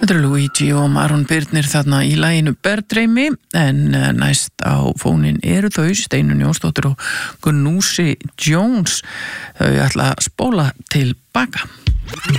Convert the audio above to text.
Þetta eru Luigi og Maron Birnir þarna í laginu Bergdraumi, en næst á fónin eru þau Steinunn Jónsdóttir og Gnúsi Jones. Þau ætla að spóla til baka.